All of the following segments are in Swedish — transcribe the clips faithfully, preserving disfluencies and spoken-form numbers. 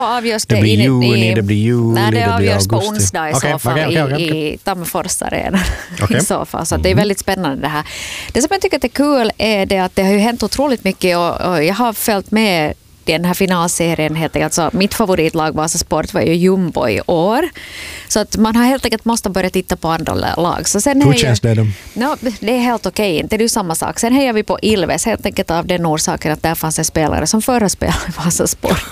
Avgörs det, det, blir in, juni, i, det blir juli, nej, det, det blir avgörs augusti. på onsdag i okay, så fall okay, okay, okay, okay. i, i Tammerfors Arena Okay. i så fall. Så mm. det är väldigt spännande det här. Det som jag tycker är kul är det att det har ju hänt otroligt mycket och, och jag har följt med den här finalserien helt enkelt. Alltså, mitt favoritlag Vasa Sport var ju Jumbo i år. Så att man har helt enkelt måste börja titta på andra lag. Så sen Hur känns det då? No, det är helt okej. Inte det är ju samma sak. Sen hejar vi på Ilves helt enkelt av den orsaken att där fanns en spelare som förra spelade i Vasa Sport.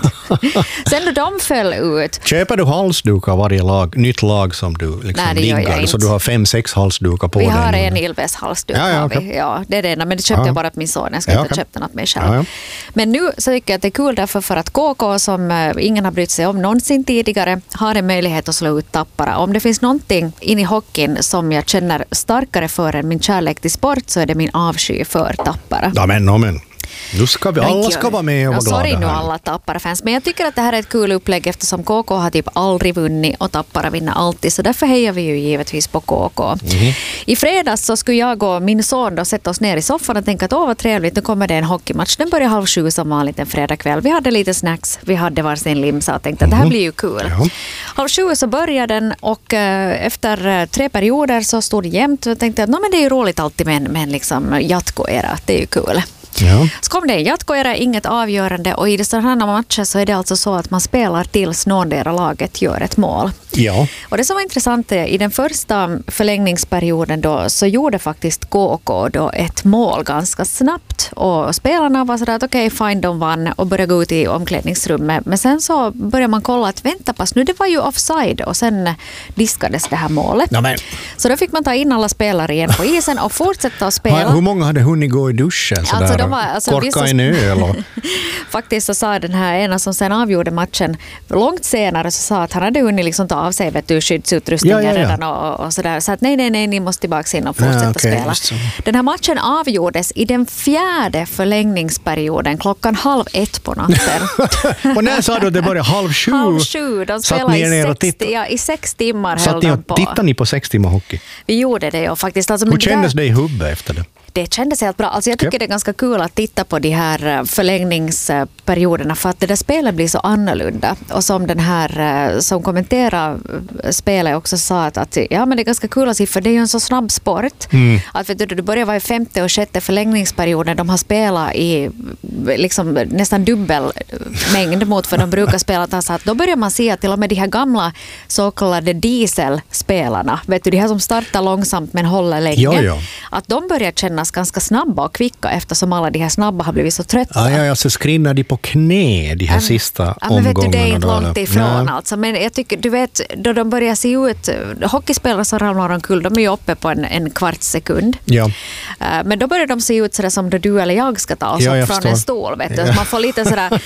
Sen då de föll ut. Köper du halsdukar varje lag, nytt lag som du liksom Nej, det gör jag diggar? inte. Så du har fem, sex halsdukar på vi dig? Vi har en Ilves halsduk. Ja, ja, okay. ja, det är det ena. Men det köpte ja. jag bara till min son. Jag ska ja, inte okay. köpa något mig själv. Ja, ja. Men nu så tycker jag att det är kul därför för att K K som äh, ingen har brytt sig om någonsin tidigare har en möjlighet att slå ut Tappara. Om det finns någonting in i hockeyn som jag känner starkare för än min kärlek till sport så är det min avsky för Tappara. Ja, men, no, men. Nu ska vi, alla ska vara med och vara glada. Sorry nu här. alla Tappara-fans, men jag tycker att det här är ett kul upplägg eftersom K K har typ aldrig vunnit och Tappara vinner alltid, så därför hejar vi ju givetvis på K K. Mm. I fredags så skulle jag och min son då sätta oss ner i soffan och tänka att åh vad trevligt, nu kommer det en hockeymatch. Den börjar halv sju som vanligt en fredagkväll. Vi hade lite snacks, vi hade varsin limsa och tänkte att det här blir ju kul. Ja. Halv sju så började den och äh, efter äh, tre perioder så stod det jämnt och tänkte att no, men det är ju roligt alltid med en, med en liksom jatkoera, det är ju kul. Ja. Så kom det en jatkoera, inget avgörande och i sådana här matcher så är det alltså så att man spelar tills någondera laget gör ett mål. Ja. Och det som var intressant är i den första förlängningsperioden då så gjorde faktiskt K K då ett mål ganska snabbt och spelarna var sådär att okej, okay, fine, de vann och började gå ut i omklädningsrummet. Men sen så började man kolla att vänta pass, nu det var ju offside och sen diskades det här målet. Ja, men. Så då fick man ta in alla spelare igen på isen och fortsätta att spela. Hur många hade hunnit gå i duschen sådär? Alltså, de var, alltså, korka vissa... en öl och... Faktiskt så sa den här ena som sen avgjorde matchen långt senare så sa att han hade hunnit liksom ta av sig vet du, skyddsutrustningen ja, ja, ja. redan och, och sådär. Så att nej, nej, nej, ni måste tillbaka in och fortsätta ja, okay, spela. Den här matchen avgjordes i den fjärde förlängningsperioden klockan halv ett på natten. Och när sa du att det började halv sju? Halv sju, de spelade i, sextio, ja, i sex timmar höll de på. Tittade ni på sex timmar hockey? Vi gjorde det ju faktiskt. Alltså, hur kändes det i huvudet efter det? Det kändes helt bra. Alltså jag tycker ja. det är ganska kul att titta på de här förlängningsperioderna för att det där spelet blir så annorlunda. Och som den här som kommenterar spelet också sa att, att ja, men det är ganska kul att se för det är ju en så snabb sport. Mm. Att vet du, du börjar vara i femte och sjätte förlängningsperioden. De har spelat i liksom nästan dubbel mängd mot vad de brukar spela. Så att då börjar man se att till och med de här gamla så kallade dieselspelarna, vet du, de här som startar långsamt men håller länge. Jo, jo. Att de börjar kännas ganska snabba och kvicka eftersom alla de här snabba har blivit så trötta. Ja, ja, ja så skrinnar de på knä de här äm, sista ja, men omgångarna. Vet du, det är inte då, långt ifrån ja. alltså. Men jag tycker, du vet, då de börjar se ut, hockeyspelare som ramlar omkull, de är ju uppe på en, en kvart sekund. Ja. Uh, men då börjar de se ut sådär som då du eller jag ska ta oss ja, upp från förstår. en stol. Vet du. Ja. Man får lite sådär,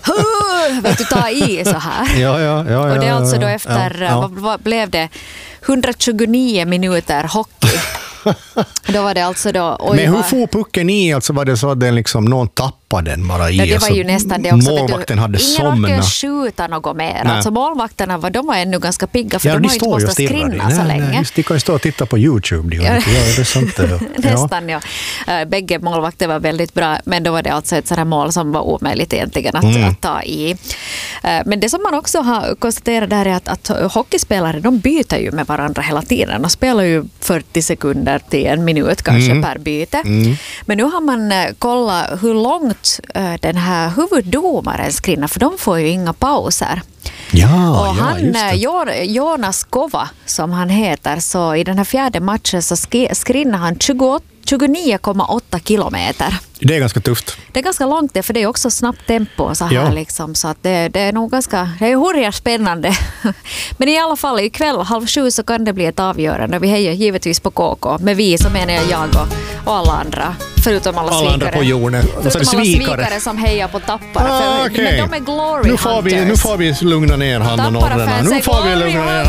vet du, ta i så här. Ja, ja, ja, och det är ja, alltså ja, då efter, ja, ja. vad, vad blev det? hundratjugonio minuter hockey. Då var det alltså då... Oj, men hur var... får pucken i? Alltså var det så att den liksom, någon tappade den bara i? Ja, det var ju nästan det också. Målvakten du, hade ingen somnat. Ingen orkade skjuta något mer. Nej. Alltså målvakterna var, de var ännu ganska pigga för ja, de, de har inte måste skrinna nej, så länge. Nej, de kan ju stå och titta på YouTube. De ja. Ja, det är sant, ja. Nästan, ja. Bägge målvakter var väldigt bra, men då var det alltså ett sådant här mål som var omöjligt egentligen att, mm. att ta i. Men det som man också har konstaterat där är att, att hockeyspelare, de byter ju med varandra hela tiden. De spelar ju fyrtio sekunder till en minut kanske mm. per byte. Mm. Men nu har man kollat hur långt den här huvuddomaren skrinnar, för de får ju inga pauser. Ja, och han, ja, Jonas Kova som han heter, så i den här fjärde matchen så skrinnar han tjugonio komma åtta kilometer. Det är ganska tufft. Det är ganska långt det, för det är också snabbt tempo så här ja. liksom, så att det, det är nog ganska, det är hurra spännande. Men i alla fall ikväll halv sju så kan det bli ett avgörande. Vi hejar givetvis på K K, med vi så menar jag jag och, och alla andra, förutom alla, alla svikare. Andra på jorden. Förutom alla svikare som hejar på Tappara. Ah, för, okay. Men de är glory nu får vi, hunters. nu får vi lugna ner han och norrarna. Nu får vi lugna ner